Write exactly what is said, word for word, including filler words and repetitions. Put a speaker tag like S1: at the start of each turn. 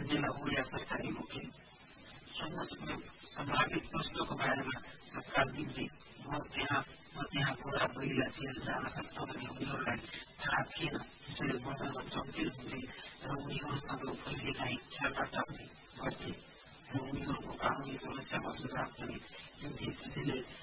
S1: जिल्ला हो या सरकारी वकिल सबैमा सम्भावित प्रश्नको बारेमा सरकार दिँदै म त्यहाँ म त्यहाँ कुरा बहिला चेर जान सक्छ भन्ने उनीहरूलाई थाहा थिएन। त्यसैले बचाउन चम्किल हुँदै र उनीहरूसँग कहिलेकाहीँ ख्यालबाटा पनि गर्थे र उनीहरूको कानुनी समस्यामा सुझाव पनि दिन्थे। त्यसैले